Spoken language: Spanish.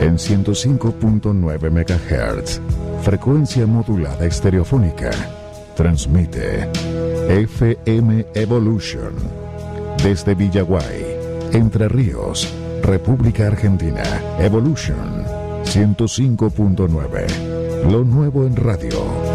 en 105.9 MHz, frecuencia modulada estereofónica. Transmite FM Evolution desde Villaguay, Entre Ríos, República Argentina. Evolution 105.9, lo nuevo en radio.